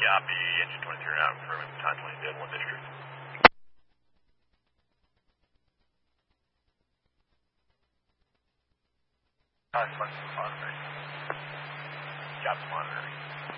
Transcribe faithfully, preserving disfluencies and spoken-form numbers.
Copy, engine twenty-three out, confirming time twenty, dead one district. Uh, monitoring. Jobs monitoring.